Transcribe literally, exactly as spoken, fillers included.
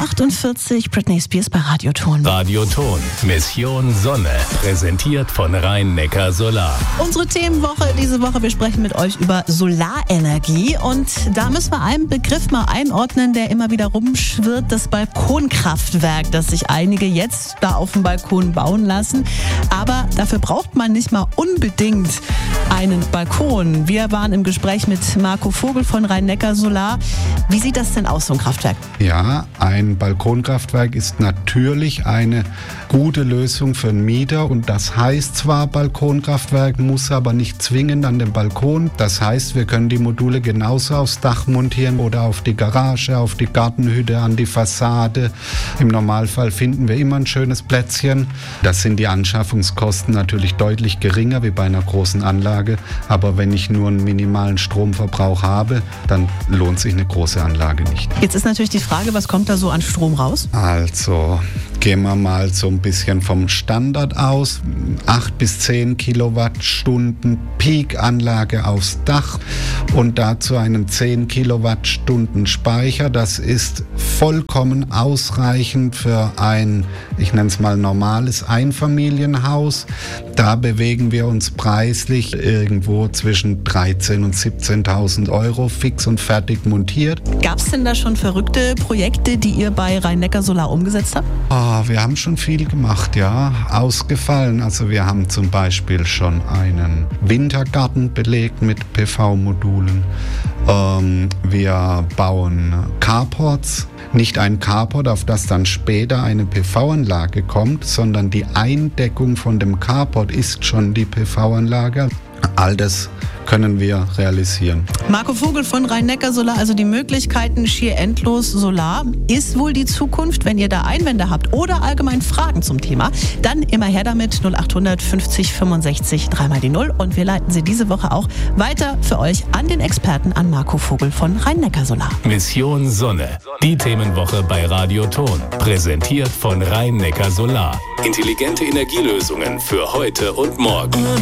achtundvierzig, Britney Spears bei Radioton. Radioton, Mission Sonne, präsentiert von Rhein-Neckar Solar. Unsere Themenwoche diese Woche, wir sprechen mit euch über Solarenergie und da müssen wir einen Begriff mal einordnen, der immer wieder rumschwirrt, das Balkonkraftwerk, das sich einige jetzt da auf dem Balkon bauen lassen. Aber dafür braucht man nicht mal unbedingt einen Balkon. Wir waren im Gespräch mit Marco Vogel von Rhein-Neckar Solar. Wie sieht das denn aus, so ein Kraftwerk? Ja, ein Balkonkraftwerk ist natürlich eine gute Lösung für einen Mieter und das heißt zwar Balkonkraftwerk, muss aber nicht zwingend an den Balkon. Das heißt, wir können die Module genauso aufs Dach montieren oder auf die Garage, auf die Gartenhütte, an die Fassade. Im Normalfall finden wir immer ein schönes Plätzchen. Das sind die Anschaffungskosten natürlich deutlich geringer wie bei einer großen Anlage, aber wenn ich nur einen minimalen Stromverbrauch habe, dann lohnt sich eine große Anlage nicht. Jetzt ist natürlich die Frage, was kommt da so an Strom raus? Also gehen wir mal so ein bisschen vom Standard aus. acht bis zehn Kilowattstunden Peak-Anlage aufs Dach und dazu einen zehn Kilowattstunden Speicher. Das ist vollkommen ausreichend für ein, ich nenne es mal normales Einfamilienhaus. Da bewegen wir uns preislich irgendwo zwischen dreizehntausend und siebzehntausend Euro fix und fertig montiert. Gab es denn da schon verrückte Projekte, die ihr bei Rhein-Neckar Solar umgesetzt habt? Oh, wir haben schon viel gemacht, ja. Ausgefallen. Also wir haben zum Beispiel schon einen Wintergarten belegt mit P V-Modulen. Ähm, wir bauen Carports. Nicht ein Carport, auf das dann später eine P V-Anlage kommt, sondern die Eindeckung von dem Carport ist schon die P V-Anlage. All das können wir realisieren. Marco Vogel von Rhein-Neckar Solar, also die Möglichkeiten schier endlos. Solar ist wohl die Zukunft. Wenn ihr da Einwände habt oder allgemein Fragen zum Thema, dann immer her damit null achthundert fünfzig fünfundsechzig dreimal die Null und wir leiten sie diese Woche auch weiter für euch an den Experten, an Marco Vogel von Rhein-Neckar Solar. Mission Sonne, die Themenwoche bei Radioton, präsentiert von Rhein-Neckar Solar. Intelligente Energielösungen für heute und morgen.